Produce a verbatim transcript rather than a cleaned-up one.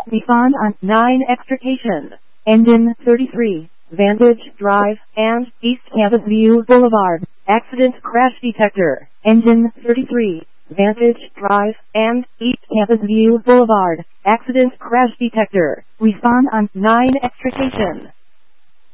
Respond on nine extrication. Engine thirty-three, Vantage Drive, and East Campus View Boulevard. Accident crash detector. Engine thirty-three, Vantage Drive, and East Campus View Boulevard. Accident crash detector. Respond on nine extrication.